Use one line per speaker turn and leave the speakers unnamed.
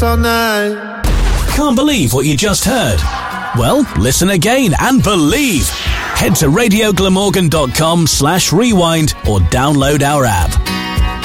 all night.
Can't believe what you just heard? Well, listen again and believe. Head to radioglamorgan.com/rewind or download our app.